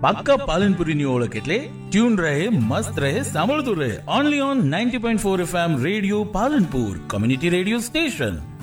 પાક્કા પાલનપુરીની ઓળખ એટલે ટ્યુન રહે, મસ્ત રહે, સાંભળતું રહે. Only on 90.4 FM radio Palanpur, community radio station.